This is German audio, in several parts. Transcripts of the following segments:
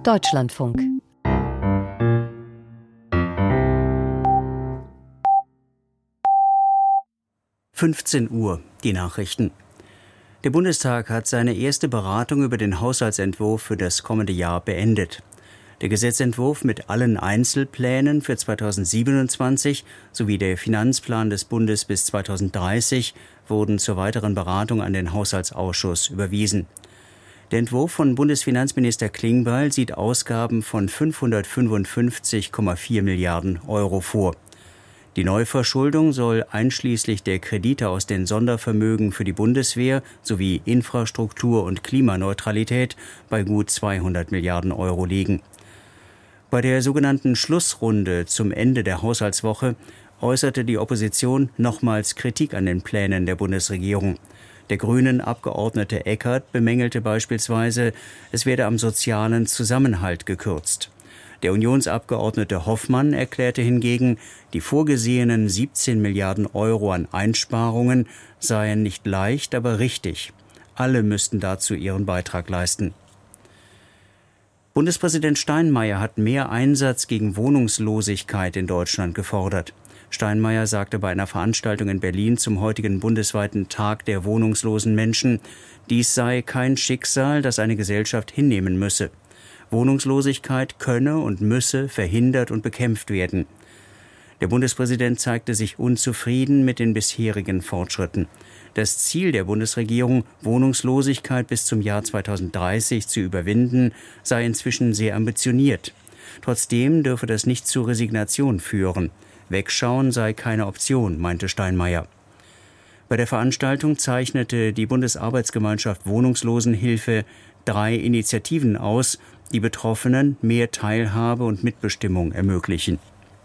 Deutschlandfunk. Uhr, die Nachrichten. Der Bundestag hat seine erste Beratung über den Haushaltsentwurf für das kommende Jahr beendet. Der Gesetzentwurf mit allen Einzelplänen für 2027 sowie der Finanzplan des Bundes bis 2030 wurden zur weiteren Beratung an den Haushaltsausschuss überwiesen. Der Entwurf von Bundesfinanzminister Klingbeil sieht Ausgaben von 555,4 Milliarden Euro vor. Die Neuverschuldung soll einschließlich der Kredite aus den Sondervermögen für die Bundeswehr sowie Infrastruktur und Klimaneutralität bei gut 200 Milliarden Euro liegen. Bei der sogenannten Schlussrunde zum Ende der Haushaltswoche äußerte die Opposition nochmals Kritik an den Plänen der Bundesregierung. Der Grünen-Abgeordnete Eckert bemängelte beispielsweise, es werde am sozialen Zusammenhalt gekürzt. Der Unionsabgeordnete Hoffmann erklärte hingegen, die vorgesehenen 17 Milliarden Euro an Einsparungen seien nicht leicht, aber richtig. Alle müssten dazu ihren Beitrag leisten. Bundespräsident Steinmeier hat mehr Einsatz gegen Wohnungslosigkeit in Deutschland gefordert. Steinmeier sagte bei einer Veranstaltung in Berlin zum heutigen bundesweiten Tag der wohnungslosen Menschen, dies sei kein Schicksal, das eine Gesellschaft hinnehmen müsse. Wohnungslosigkeit könne und müsse verhindert und bekämpft werden. Der Bundespräsident zeigte sich unzufrieden mit den bisherigen Fortschritten. Das Ziel der Bundesregierung, Wohnungslosigkeit bis zum Jahr 2030 zu überwinden, sei inzwischen sehr ambitioniert. Trotzdem dürfe das nicht zu Resignation führen. Wegschauen sei keine Option, meinte Steinmeier. Bei der Veranstaltung zeichnete die Bundesarbeitsgemeinschaft Wohnungslosenhilfe 3 Initiativen aus, die Betroffenen mehr Teilhabe und Mitbestimmung ermöglichen.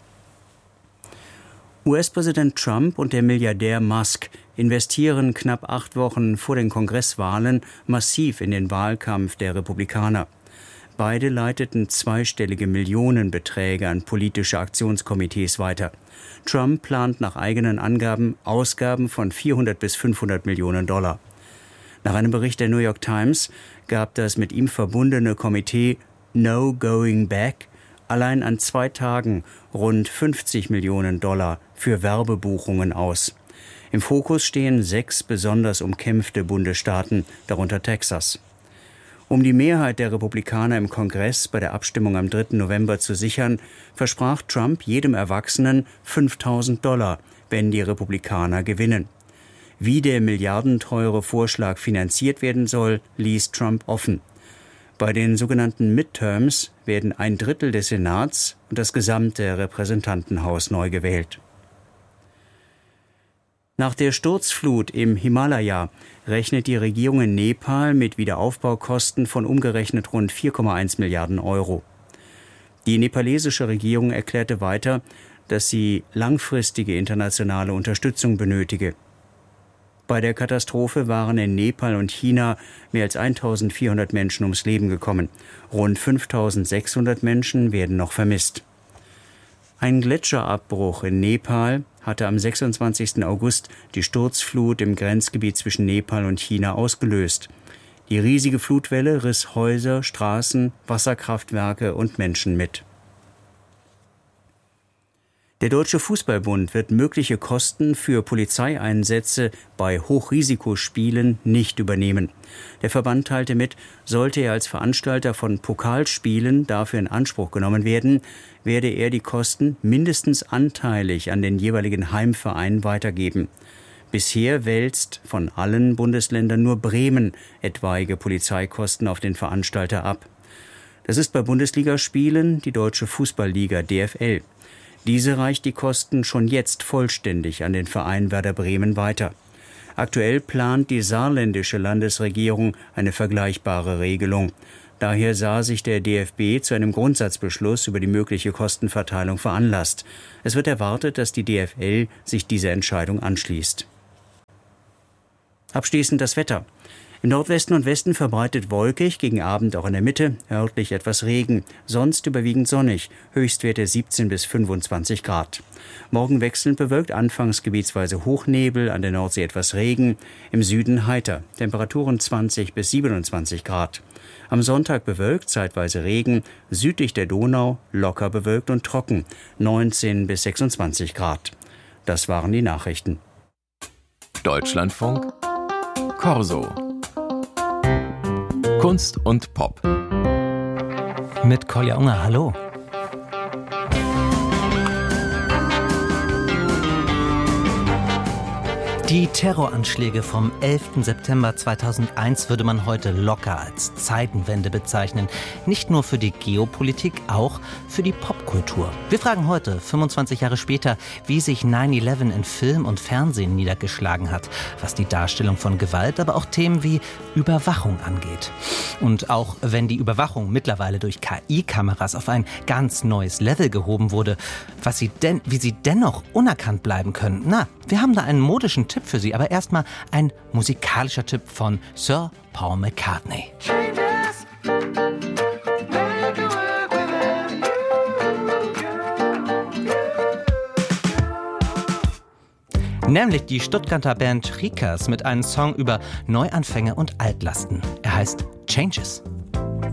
US-Präsident Trump und der Milliardär Musk investieren knapp 8 Wochen vor den Kongresswahlen massiv in den Wahlkampf der Republikaner. Beide leiteten zweistellige Millionenbeträge an politische Aktionskomitees weiter. Trump plant nach eigenen Angaben Ausgaben von 400 bis 500 Millionen $. Nach einem Bericht der New York Times gab das mit ihm verbundene Komitee No Going Back allein an 2 Tagen rund 50 Millionen $ für Werbebuchungen aus. Im Fokus stehen 6 besonders umkämpfte Bundesstaaten, darunter Texas. Um die Mehrheit der Republikaner im Kongress bei der Abstimmung am 3. November zu sichern, versprach Trump jedem Erwachsenen $5.000, wenn die Republikaner gewinnen. Wie der milliardenteure Vorschlag finanziert werden soll, ließ Trump offen. Bei den sogenannten Midterms werden 1/3 des Senats und das gesamte Repräsentantenhaus neu gewählt. Nach der Sturzflut im Himalaya rechnet die Regierung in Nepal mit Wiederaufbaukosten von umgerechnet rund 4,1 Milliarden Euro. Die nepalesische Regierung erklärte weiter, dass sie langfristige internationale Unterstützung benötige. Bei der Katastrophe waren in Nepal und China mehr als 1.400 Menschen ums Leben gekommen. Rund 5.600 Menschen werden noch vermisst. Ein Gletscherabbruch in Nepal hatte am 26. August die Sturzflut im Grenzgebiet zwischen Nepal und China ausgelöst. Die riesige Flutwelle riss Häuser, Straßen, Wasserkraftwerke und Menschen mit. Der Deutsche Fußballbund wird mögliche Kosten für Polizeieinsätze bei Hochrisikospielen nicht übernehmen. Der Verband teilte mit, sollte er als Veranstalter von Pokalspielen dafür in Anspruch genommen werden, werde er die Kosten mindestens anteilig an den jeweiligen Heimverein weitergeben. Bisher wälzt von allen Bundesländern nur Bremen etwaige Polizeikosten auf den Veranstalter ab. Das ist bei Bundesligaspielen die Deutsche Fußballliga DFL. Diese reicht die Kosten schon jetzt vollständig an den Verein Werder Bremen weiter. Aktuell plant die saarländische Landesregierung eine vergleichbare Regelung. Daher sah sich der DFB zu einem Grundsatzbeschluss über die mögliche Kostenverteilung veranlasst. Es wird erwartet, dass die DFL sich dieser Entscheidung anschließt. Abschließend das Wetter. Im Nordwesten und Westen verbreitet wolkig, gegen Abend auch in der Mitte, örtlich etwas Regen, sonst überwiegend sonnig, Höchstwerte 17 bis 25 Grad. Morgen wechselnd bewölkt, anfangs gebietsweise Hochnebel, an der Nordsee etwas Regen, im Süden heiter, Temperaturen 20 bis 27 Grad. Am Sonntag bewölkt, zeitweise Regen, südlich der Donau locker bewölkt und trocken, 19 bis 26 Grad. Das waren die Nachrichten. Deutschlandfunk Corso. Kunst und Pop. Mit Kolja Unger, hallo. Die Terroranschläge vom 11. September 2001 würde man heute locker als Zeitenwende bezeichnen. Nicht nur für die Geopolitik, auch für die Popkultur. Wir fragen heute, 25 Jahre später, wie sich 9/11 in Film und Fernsehen niedergeschlagen hat, was die Darstellung von Gewalt, aber auch Themen wie Überwachung angeht. Und auch wenn die Überwachung mittlerweile durch KI-Kameras auf ein ganz neues Level gehoben wurde, wie sie dennoch unerkannt bleiben können. Na, wir haben da einen modischen Tipp für Sie, aber erstmal ein musikalischer Tipp von Sir Paul McCartney. Nämlich die Stuttgarter Band Rikas mit einem Song über Neuanfänge und Altlasten. Er heißt Changes.